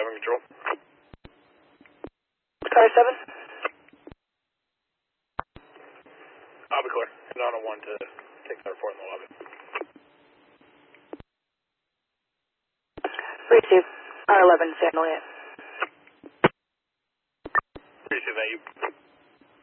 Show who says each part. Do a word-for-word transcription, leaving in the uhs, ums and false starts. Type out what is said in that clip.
Speaker 1: seven control.
Speaker 2: Car seven.
Speaker 1: I'll be clear. And on a one to take that report in the lobby.
Speaker 2: Receive. R eleven, San Luis.
Speaker 1: Receive that. You.